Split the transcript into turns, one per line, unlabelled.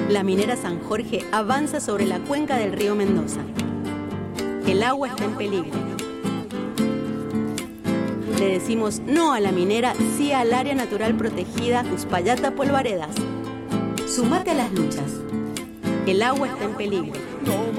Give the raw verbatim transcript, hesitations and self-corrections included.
La minera San Jorge avanza sobre la cuenca del río Mendoza. El agua está en peligro. Le decimos no a la minera, sí al área natural protegida Uspallata Polvaredas. Sumate a las luchas. El agua está en peligro.